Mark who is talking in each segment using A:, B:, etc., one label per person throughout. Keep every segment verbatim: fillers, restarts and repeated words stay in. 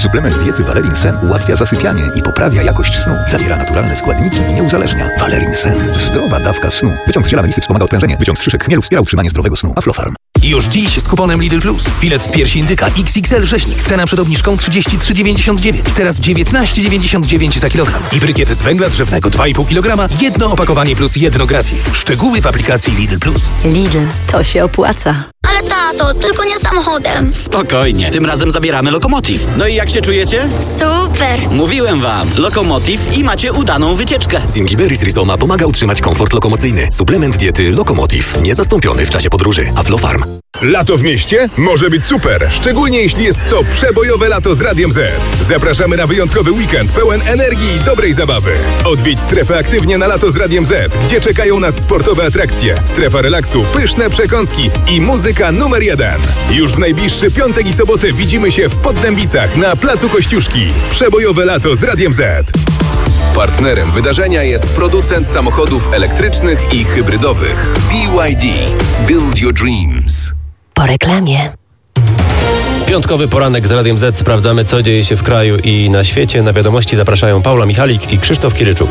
A: Suplement diety Valerin Sen ułatwia zasypianie i poprawia jakość snu. Zawiera naturalne składniki i nie uzależnia. Valerin Sen. Zdrowa dawka snu. Wyciąg z ziela melisy wspomaga odprężenie. Wyciąg z szyszek chmielu wspiera utrzymanie zdrowego snu. Aflofarm.
B: Już dziś z kuponem Lidl Plus. Filet z piersi indyka X X L rzeźnik. Cena przed obniżką trzydzieści trzy dziewięćdziesiąt dziewięć. Teraz dziewiętnaście dziewięćdziesiąt dziewięć za kilogram. I brykiety z węgla drzewnego dwa i pół kilograma. Jedno opakowanie plus jedno gratis. Szczegóły w aplikacji Lidl Plus.
C: Lidl, to się opłaca.
D: Ale tato, tylko nie samochodem.
E: Spokojnie, tym razem zabieramy Lokomotiv. No i jak się czujecie?
D: Super.
E: Mówiłem wam, Lokomotiv i macie udaną wycieczkę.
F: Zingiberis Rizoma pomaga utrzymać komfort lokomocyjny. Suplement diety Lokomotiv. Niezastąpiony w czasie podróży. Aflofarm.
G: Lato w mieście może być super, szczególnie jeśli jest to przebojowe lato z Radiem Z. Zapraszamy na wyjątkowy weekend pełen energii i dobrej zabawy. Odwiedź strefę aktywnie na lato z Radiem Z, gdzie czekają nas sportowe atrakcje, strefa relaksu, pyszne przekąski i muzyka numer jeden. Już w najbliższy piątek i sobotę widzimy się w Poddębicach na Placu Kościuszki. Przebojowe lato z Radiem Z.
H: Partnerem wydarzenia jest producent samochodów elektrycznych i hybrydowych B Y D. Build your dreams.
C: Po reklamie.
I: Piątkowy poranek z Radiem Z. Sprawdzamy, co dzieje się w kraju i na świecie. Na wiadomości zapraszają Paula Michalik i Krzysztof Kiryczuk.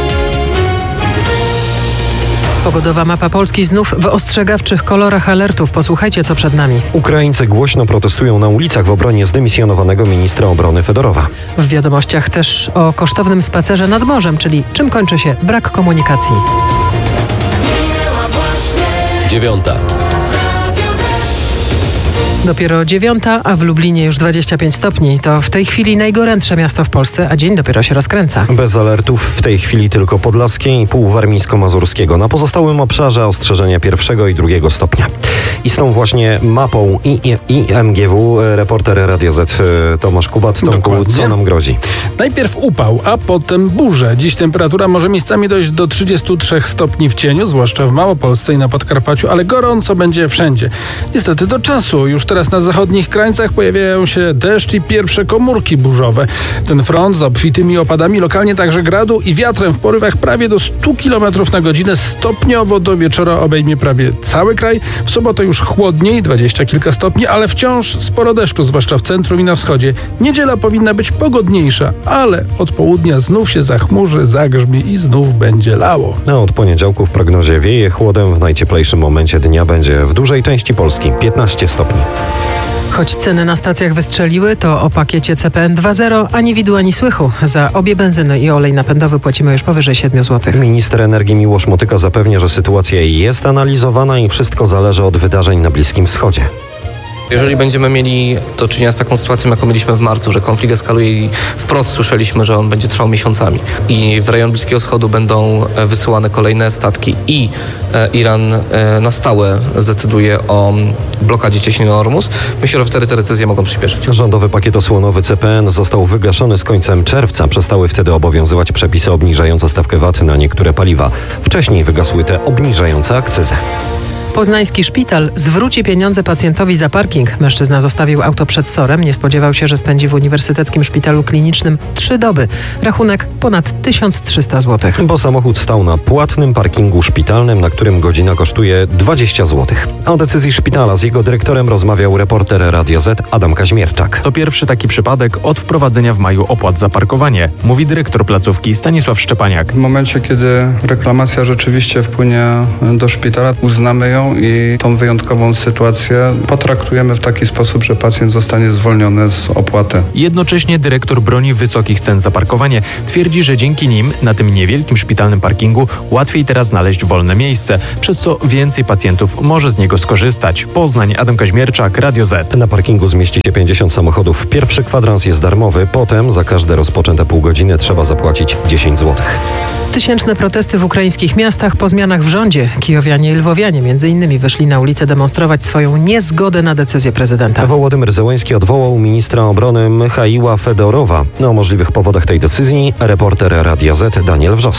J: Pogodowa mapa Polski znów w ostrzegawczych kolorach alertów. Posłuchajcie, co przed nami.
K: Ukraińcy głośno protestują na ulicach w obronie zdymisjonowanego ministra obrony Fedorowa.
J: W wiadomościach też o kosztownym spacerze nad morzem, czyli czym kończy się brak komunikacji.
I: Dziewiąta.
J: Dopiero dziewiąta, a w Lublinie już dwadzieścia pięć stopni. To w tej chwili najgorętsze miasto w Polsce, a dzień dopiero się rozkręca.
K: Bez alertów w tej chwili tylko podlaskie i pół warmińsko-mazurskiego. Na pozostałym obszarze ostrzeżenia pierwszego i drugiego stopnia. I z tą właśnie mapą I M G W reporter Radio Z Tomasz Kubat. Tomku,
L: Dokładnie.
K: Co nam grozi?
L: Najpierw upał, a potem burze. Dziś temperatura może miejscami dojść do trzydziestu trzech stopni w cieniu, zwłaszcza w Małopolsce i na Podkarpaciu, ale gorąco będzie wszędzie. Niestety do czasu. Już teraz na zachodnich krańcach pojawiają się deszcz i pierwsze komórki burzowe. Ten front z obfitymi opadami, lokalnie także gradu i wiatrem w porywach prawie do stu kilometrów na godzinę stopniowo do wieczora obejmie prawie cały kraj. W sobotę już chłodniej, dwadzieścia kilka stopni, ale wciąż sporo deszczu, zwłaszcza w centrum i na wschodzie. Niedziela powinna być pogodniejsza, ale od południa znów się zachmurzy, zagrzmi i znów będzie lało.
K: A od poniedziałku w prognozie wieje chłodem. W najcieplejszym momencie dnia będzie w dużej części Polski piętnaście stopni.
J: Choć ceny na stacjach wystrzeliły, to o pakiecie C P N dwa zero ani widu, ani słychu. Za obie benzyny i olej napędowy płacimy już powyżej siedmiu złotych.
K: Minister energii Miłosz Motyka zapewnia, że sytuacja jest analizowana i wszystko zależy od wydarzeń na Bliskim Wschodzie.
M: Jeżeli będziemy mieli do czynienia z taką sytuacją, jaką mieliśmy w marcu, że konflikt eskaluje i wprost słyszeliśmy, że on będzie trwał miesiącami i w rejon Bliskiego Wschodu będą wysyłane kolejne statki i Iran na stałe zdecyduje o blokadzie cieśniny Ormus, myślę, że wtedy te decyzje mogą przyspieszyć.
K: Rządowy pakiet osłonowy C P N został wygaszony z końcem czerwca. Przestały wtedy obowiązywać przepisy obniżające stawkę V A T na niektóre paliwa. Wcześniej wygasły te obniżające akcyzę.
J: Poznański szpital zwróci pieniądze pacjentowi za parking. Mężczyzna zostawił auto przed sorem. Nie spodziewał się, że spędzi w Uniwersyteckim Szpitalu Klinicznym trzy doby. Rachunek ponad tysiąc trzysta złotych.
K: Bo samochód stał na płatnym parkingu szpitalnym, na którym godzina kosztuje dwadzieścia złotych. O decyzji szpitala z jego dyrektorem rozmawiał reporter Radio Z Adam Kaźmierczak.
N: To pierwszy taki przypadek od wprowadzenia w maju opłat za parkowanie, mówi dyrektor placówki Stanisław Szczepaniak.
O: W momencie, kiedy reklamacja rzeczywiście wpłynie do szpitala, uznamy ją i tą wyjątkową sytuację potraktujemy w taki sposób, że pacjent zostanie zwolniony z opłaty.
N: Jednocześnie dyrektor broni wysokich cen za parkowanie. Twierdzi, że dzięki nim na tym niewielkim szpitalnym parkingu łatwiej teraz znaleźć wolne miejsce, przez co więcej pacjentów może z niego skorzystać. Poznań, Adam Kaźmierczak, Radio Z.
K: Na parkingu zmieści się pięćdziesiąt samochodów. Pierwszy kwadrans jest darmowy, potem za każde rozpoczęte pół godziny trzeba zapłacić dziesięć złotych.
J: Tysięczne protesty w ukraińskich miastach po zmianach w rządzie. Kijowianie i lwowianie między innymi wyszli na ulicę demonstrować swoją niezgodę na decyzję prezydenta.
K: Wołodymyr Zełenski odwołał ministra obrony Michaiła Fedorowa. O możliwych powodach tej decyzji reporter Radia Z Daniel Wrzos.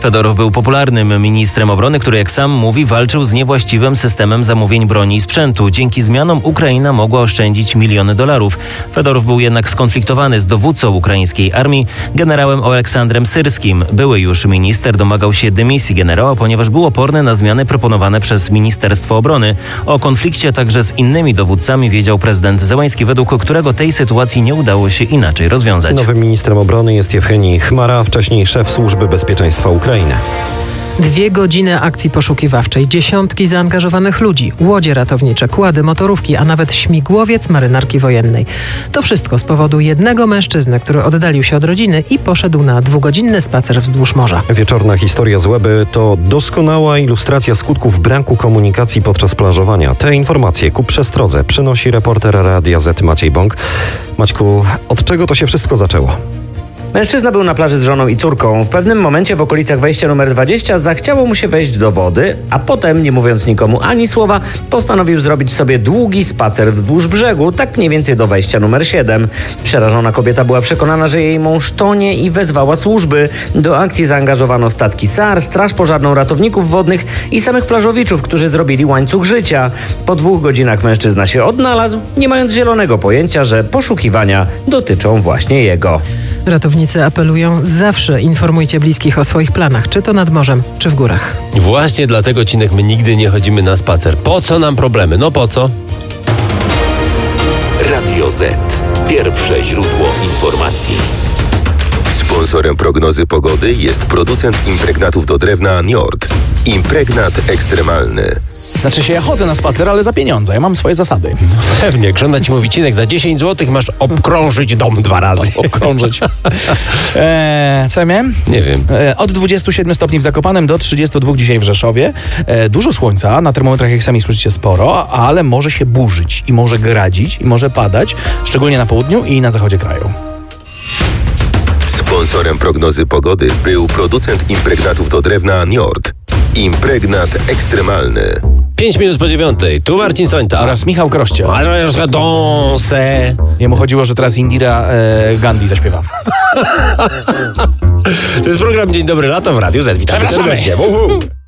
P: Fedorow był popularnym ministrem obrony, który, jak sam mówi, walczył z niewłaściwym systemem zamówień broni i sprzętu. Dzięki zmianom Ukraina mogła oszczędzić miliony dolarów. Fedorow był jednak skonfliktowany z dowódcą ukraińskiej armii, generałem Oleksandrem Syrskim. Były już minister domagał się dymisji generała, ponieważ był oporny na zmiany proponowane przez Ministerstwo Obrony. O konflikcie także z innymi dowódcami wiedział prezydent Zełański, według którego tej sytuacji nie udało się inaczej rozwiązać.
K: Nowym ministrem obrony jest Jewgenij Chmara, wcześniej szef Służby Bezpieczeństwa Ukrainy.
J: Dwie godziny akcji poszukiwawczej, dziesiątki zaangażowanych ludzi, łodzie ratownicze, kłady, motorówki, a nawet śmigłowiec marynarki wojennej. To wszystko z powodu jednego mężczyzny, który oddalił się od rodziny i poszedł na dwugodzinny spacer wzdłuż morza.
K: Wieczorna historia z Łeby to doskonała ilustracja skutków braku komunikacji podczas plażowania. Te informacje ku przestrodze przynosi reporter Radia Z Maciej Bąk. Maćku, od czego to się wszystko zaczęło?
Q: Mężczyzna był na plaży z żoną i córką. W pewnym momencie w okolicach wejścia numer dwadzieścia zachciało mu się wejść do wody, a potem, nie mówiąc nikomu ani słowa, postanowił zrobić sobie długi spacer wzdłuż brzegu, tak mniej więcej do wejścia numer siedem. Przerażona kobieta była przekonana, że jej mąż tonie i wezwała służby. Do akcji zaangażowano statki S A R, straż pożarną, ratowników wodnych i samych plażowiczów, którzy zrobili łańcuch życia. Po dwóch godzinach mężczyzna się odnalazł, nie mając zielonego pojęcia, że poszukiwania dotyczą właśnie jego.
J: Ratownicy apelują: zawsze informujcie bliskich o swoich planach, czy to nad morzem, czy w górach.
I: Właśnie dlatego, Cinek, my nigdy nie chodzimy na spacer. Po co nam problemy? No po co?
F: Radio Z. Pierwsze źródło informacji.
H: Sponsorem prognozy pogody jest producent impregnatów do drewna Njord. Impregnat ekstremalny.
R: Znaczy się, ja chodzę na spacer, ale za pieniądze. Ja mam swoje zasady.
I: No pewnie. Żona ci mówi: Cinek, za dziesięć złotych masz obkrążyć dom dwa razy.
R: Obkrążyć. eee, co ja miałem?
I: Nie wiem.
R: Eee, od dwudziestu siedmiu stopni w Zakopanem do trzydziestu dwóch dzisiaj w Rzeszowie. Eee, dużo słońca, na termometrach jak sami słyszycie sporo, ale może się burzyć i może gradzić i może padać, szczególnie na południu i na zachodzie kraju.
H: Sponsorem prognozy pogody był producent impregnatów do drewna Njord. Impregnat ekstremalny.
I: Pięć minut po dziewiątej. Tu Marcin Sońta.
R: Oraz Michał Krościo.
I: Danse.
R: Jemu chodziło, że teraz Indira e, Gandhi zaśpiewa.
I: To jest program Dzień Dobry Lato w Radiu Z. Witamy serdecznie.